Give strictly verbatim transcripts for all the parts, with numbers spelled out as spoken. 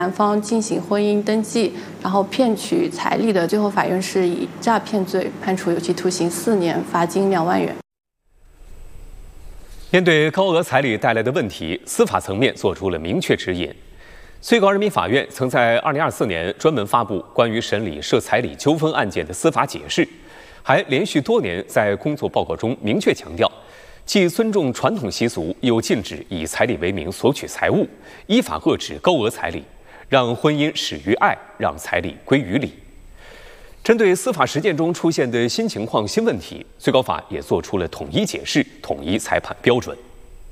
男方进行婚姻登记，然后骗取彩礼的，最后法院是以诈骗罪判处有期徒刑四年，罚金两万元。 面对高额彩礼带来的问题，司法层面作出了明确指引。最高人民法院曾在二零二四年专门发布关于审理涉彩礼纠纷案件的司法解释，还连续多年在工作报告中明确强调，既尊重传统习俗，又禁止以彩礼为名索取财物，依法遏制高额彩礼，让婚姻始于爱，让彩礼归于礼。针对司法实践中出现的新情况、新问题，最高法也作出了统一解释、统一裁判标准。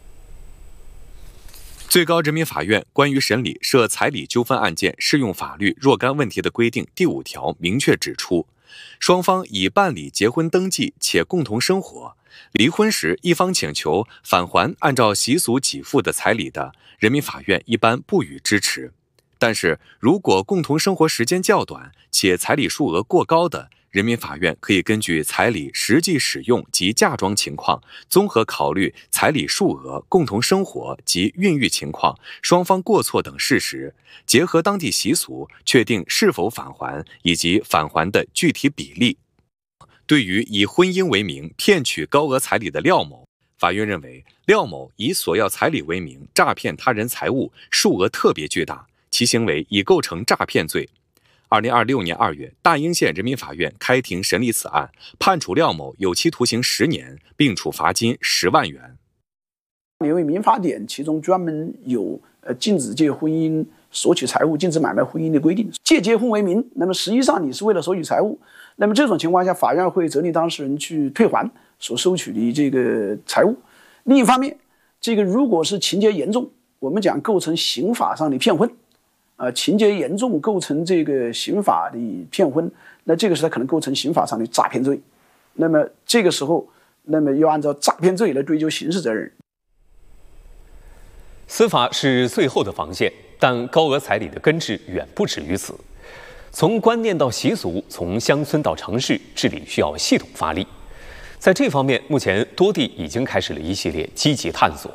最高人民法院关于审理涉彩礼纠纷案件适用法律若干问题的规定第五条明确指出，双方已办理结婚登记且共同生活，离婚时一方请求返还按照习俗给付的彩礼的，人民法院一般不予支持。但是如果共同生活时间较短且彩礼数额过高的，人民法院可以根据彩礼实际使用及嫁妆情况，综合考虑彩礼数额、共同生活及孕育情况、双方过错等事实，结合当地习俗，确定是否返还以及返还的具体比例。对于以婚姻为名骗取高额彩礼的廖某，法院认为廖某以索要彩礼为名诈骗他人财物，数额特别巨大，其行为已构成诈骗罪。二零二六年二月，大英县人民法院开庭审理此案，判处廖某有期徒刑十年，并处罚金十万元。 因为民法典其中专门有呃禁止借婚姻索取财物、禁止买卖婚姻的规定。借结婚为名，那么实际上你是为了索取财物，那么这种情况下，法院会责令当事人去退还所收取的这个财物。另一方面，这个如果是情节严重，我们讲构成刑法上的骗婚。呃，情节严重构成这个刑法的骗婚，那这个时候可能构成刑法上的诈骗罪，那么这个时候，那么要按照诈骗罪来追究刑事责任。 司法是最后的防线，但高额彩礼的根治远不止于此。从观念到习俗，从乡村到城市，治理需要系统发力。在这方面，目前多地已经开始了一系列积极探索。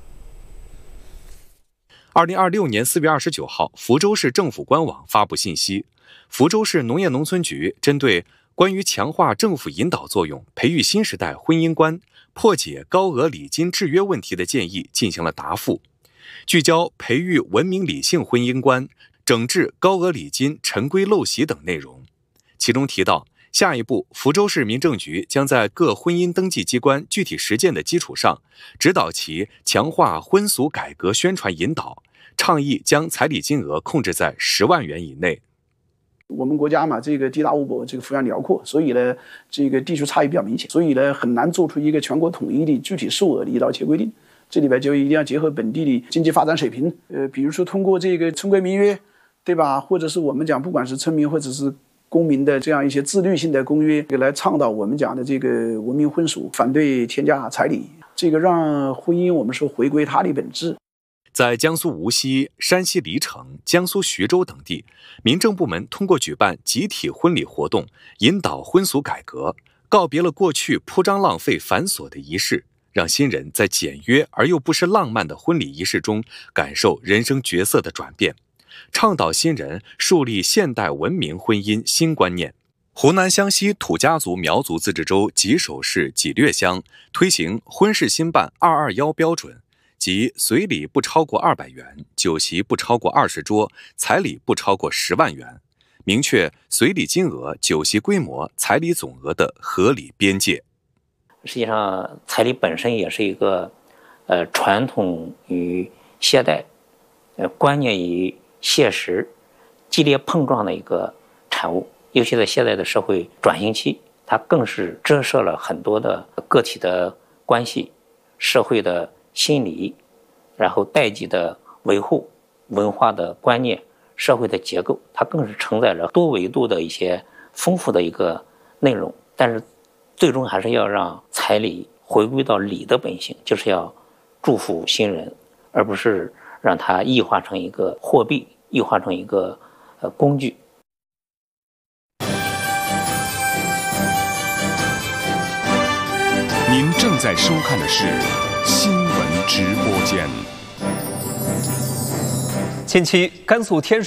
二零二六年四月二十九号，福州市政府官网发布信息，福州市农业农村局针对关于强化政府引导作用、培育新时代婚姻观、破解高额礼金制约问题的建议进行了答复，聚焦培育文明理性婚姻观、整治高额礼金陈规陋习等内容。其中提到，下一步，福州市民政局将在各婚姻登记机关具体实践的基础上，指导其强化婚俗改革宣传引导，倡议将彩礼金额控制在十万元以内。 我们国家嘛，这个地大物博，这个幅员辽阔，所以呢，这个地区差异比较明显，所以呢，很难做出一个全国统一的具体数额的一刀切规定。这里边就一定要结合本地的经济发展水平，呃，比如说通过这个村规民约，对吧？或者是我们讲，不管是村民或者是公民的这样一些自律性的公约，来倡导我们讲的这个文明婚俗，反对天价彩礼，这个让婚姻我们说回归它的本质。 在江苏无锡、山西黎城、江苏徐州等地，民政部门通过举办集体婚礼活动，引导婚俗改革，告别了过去铺张浪费繁琐的仪式，让新人在简约而又不失浪漫的婚礼仪式中感受人生角色的转变，倡导新人树立现代文明婚姻新观念。湖南湘西土家族苗族自治州吉首市济略乡推行婚事兴办二二一标准，即随礼不超过二百元，酒席不超过二十桌，彩礼不超过十万元，明确随礼金额、酒席规模、彩礼总额的合理边界。 实际上，彩礼本身也是一个呃传统与现代、呃观念与现实激烈碰撞的一个产物。尤其在现在的社会转型期，它更是折射了很多的个体的关系、社会的心理，然后代际的维护、文化的观念、社会的结构，它更是承载着多维度的一些丰富的一个内容。但是最终还是要让彩礼回归到礼的本性，就是要祝福新人，而不是让它异化成一个货币，异化成一个呃工具。 您正在收看的是新闻直播间。 近期，甘肃天水